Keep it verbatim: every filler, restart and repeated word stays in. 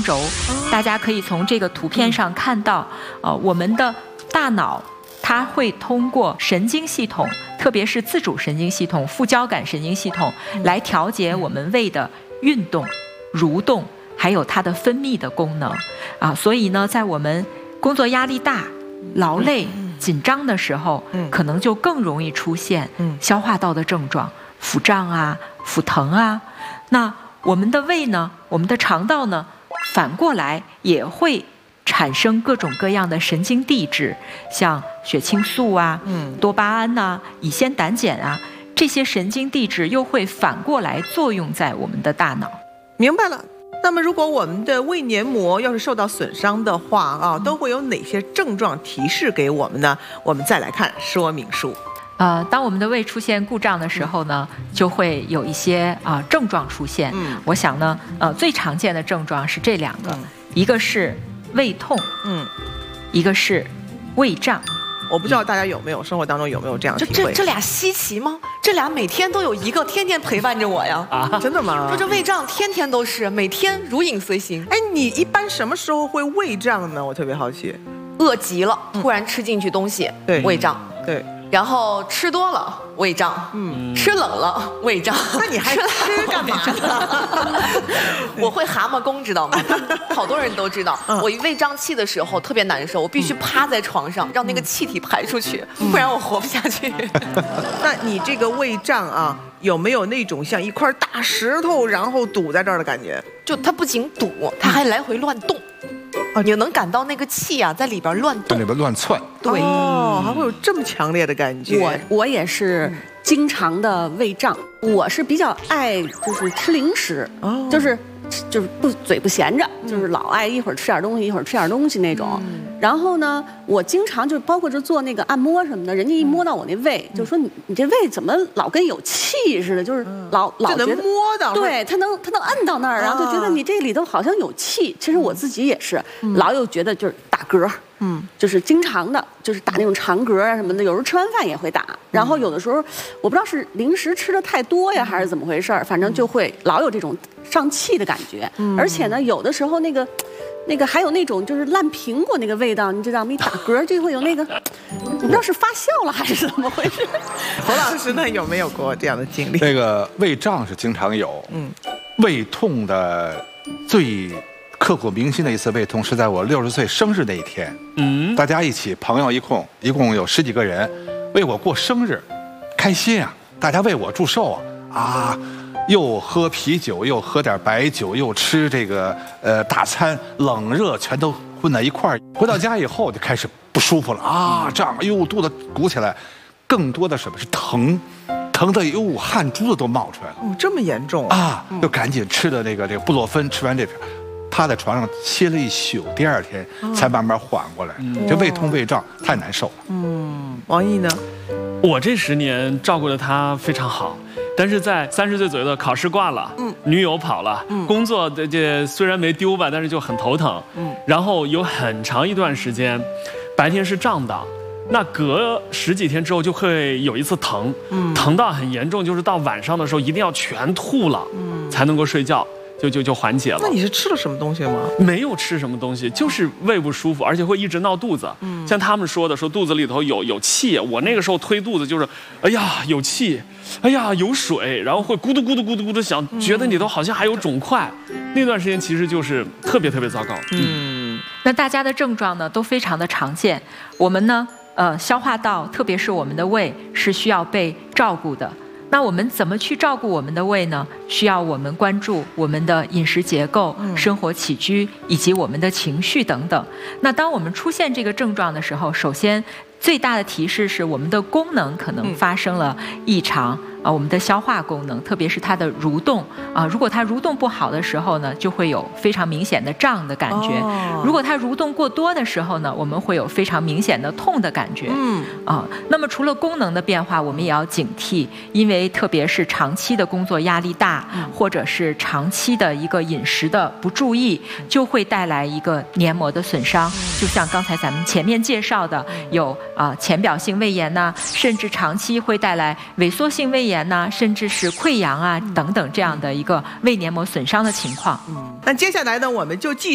轴。大家可以从这个图片上看到，呃，我们的大脑它会通过神经系统，特别是自主神经系统、副交感神经系统来调节我们胃的运动、蠕动，还有它的分泌的功能啊。所以呢，在我们工作压力大、劳累、紧张的时候，可能就更容易出现消化道的症状，腹胀啊、腹疼啊。那我们的胃呢，我们的肠道呢，反过来也会产生各种各样的神经递质，像血清素啊、多巴胺呐、乙酰胆碱啊，这些神经递质又会反过来作用在我们的大脑。 明白了。那么如果我们的胃黏膜要是受到损伤的话啊，都会有哪些症状提示给我们呢？我们再来看说明书。 呃，当我们的胃出现故障的时候呢，就会有一些啊、呃、症状出现。嗯，我想呢，呃，最常见的症状是这两个，嗯、一个是胃痛，嗯，一个是胃胀。 我不知道大家有没有生活当中有没有这样的体会？ 这这这俩稀奇吗？这俩每天都有一个，天天陪伴着我呀！ 啊，真的吗？ 说这胃胀天天都是，每天如影随形。 哎，你一般什么时候会胃胀呢？我特别好奇。 饿极了，突然吃进去东西， 对， 胃胀。 对。 然后吃多了胃胀，嗯，吃冷了胃胀， 那你还吃干嘛呢？ 我会蛤蟆功，知道吗？好多人都知道，嗯、我一胃胀气的时候特别难受，我必须趴在床上，让那个气体排出去，嗯、不然我活不下去。 那你这个胃胀啊，有没有那种像一块大石头然后堵在这儿的感觉？ 就它不仅堵，它还来回乱动。哦，你能感到那个气啊，在里边乱动， 在里边乱窜。 对， 哦，还会有这么强烈的感觉。 我我也是经常的胃胀，我是比较爱就是吃零食，哦、就是就是不嘴不闲着，嗯、就是老爱一会儿吃点东西，一会儿吃点东西那种。嗯、然后呢，我经常就包括就做那个按摩什么的，人家一摸到我那胃，嗯、就说你你这胃怎么老跟有气似的，就是老、嗯、老觉得摸到， 对他能他能摁到那儿，然后就觉得你这里头好像有气。其实我自己也是，嗯、老有觉得就是打嗝。嗯，就是经常的，就是打那种长嗝啊什么的，有时候吃完饭也会打。然后有的时候，我不知道是零食吃的太多呀，还是怎么回事儿，反正就会老有这种上气的感觉。嗯、而且呢，有的时候那个，那个还有那种就是烂苹果那个味道，你知道吗？一打嗝就会有那个，不知道是发酵了还是怎么回事。 侯老师呢，有没有过这样的经历？ 那个胃胀是经常有，嗯，胃痛的最刻骨铭心的一次胃痛是在我六十岁生日那一天，嗯，大家一起朋友一共一共有十几个人为我过生日，开心啊！大家为我祝寿啊啊！又喝啤酒，又喝点白酒，又吃这个呃大餐，冷热全都混在一块儿。回到家以后就开始不舒服了啊，胀，哎呦肚子鼓起来，更多的什么是疼，疼的哟汗珠子都冒出来了。 哦，这么严重啊！就赶紧吃的这个这个布洛芬，吃完这瓶。趴在床上歇了一宿，第二天才慢慢缓过来。嗯、这胃痛胃胀太难受了。 嗯，王毅呢？ 我这十年照顾的他非常好，但是在三十岁左右的考试挂了，嗯，女友跑了，嗯，工作的这虽然没丢吧，但是就很头疼，嗯，然后有很长一段时间，白天是胀的，那隔十几天之后就会有一次疼，嗯，疼到很严重，就是到晚上的时候一定要全吐了，嗯，才能够睡觉。就就就缓解了。 那你是吃了什么东西吗？ 没有吃什么东西，就是胃不舒服，而且会一直闹肚子。嗯，像他们说的，说肚子里头有有气，我那个时候推肚子就是，哎呀有气，哎呀有水，然后会咕嘟咕嘟咕嘟咕嘟响，觉得你都好像还有肿块。嗯、那段时间其实就是特别特别糟糕。 嗯，那大家的症状呢都非常的常见，我们呢呃消化道，特别是我们的胃是需要被照顾的。那我们怎么去照顾我们的胃呢？需要我们关注我们的饮食结构、生活起居以及我们的情绪等等。那当我们出现这个症状的时候，首先最大的提示是我们的功能可能发生了异常啊，我们的消化功能，特别是它的蠕动啊，如果它蠕动不好的时候呢，就会有非常明显的胀的感觉；如果它蠕动过多的时候呢，我们会有非常明显的痛的感觉。嗯啊，那么除了功能的变化，我们也要警惕，因为特别是长期的工作压力大，或者是长期的一个饮食的不注意，就会带来一个黏膜的损伤。就像刚才咱们前面介绍的，有啊浅表性胃炎呐、啊，甚至长期会带来萎缩性胃炎呐、啊，甚至是溃疡啊等等这样的一个胃黏膜损伤的情况。 嗯，那接下来呢，我们就继续。